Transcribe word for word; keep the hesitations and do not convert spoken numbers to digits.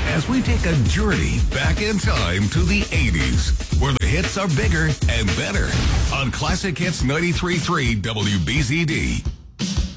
as we take a journey back in time to the eighties, where the hits are bigger and better on Classic Hits ninety-three point three W B Z D.